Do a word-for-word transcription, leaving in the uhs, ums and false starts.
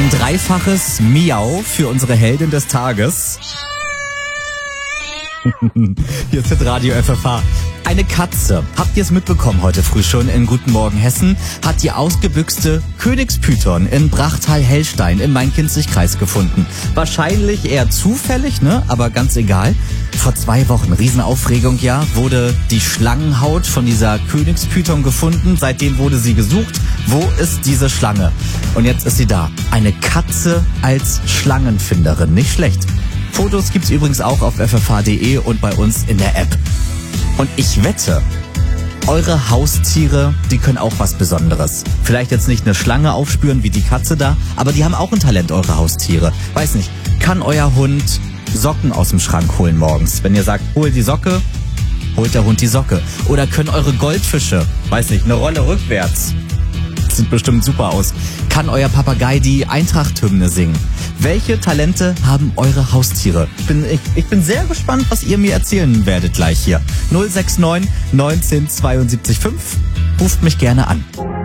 Ein dreifaches Miau für unsere Heldin des Tages. Hier ist Radio F F H. Eine Katze, habt ihr es mitbekommen heute früh schon in Guten Morgen Hessen, hat die ausgebüxte Königspython in Brachtal-Hellstein im Main-Kinzig-Kreis gefunden. Wahrscheinlich eher zufällig, ne? Aber ganz egal. Vor zwei Wochen, Riesenaufregung, ja, wurde die Schlangenhaut von dieser Königspython gefunden. Seitdem wurde sie gesucht. Wo ist diese Schlange? Und jetzt ist sie da. Eine Katze als Schlangenfinderin. Nicht schlecht. Fotos gibt's übrigens auch auf f f h punkt d e und bei uns in der App. Und ich wette, eure Haustiere, die können auch was Besonderes. Vielleicht jetzt nicht eine Schlange aufspüren wie die Katze da, aber die haben auch ein Talent, eure Haustiere. Weiß nicht, kann euer Hund Socken aus dem Schrank holen morgens? Wenn ihr sagt, hol die Socke, holt der Hund die Socke. Oder können eure Goldfische, weiß nicht, eine Rolle rückwärts? Sieht bestimmt super aus. Kann euer Papagei die Eintracht-Hymne singen? Welche Talente haben eure Haustiere? Ich bin, ich, ich bin sehr gespannt, was ihr mir erzählen werdet gleich hier. null sechs neun neunzehn zweiundsiebzig fünf. Ruft mich gerne an.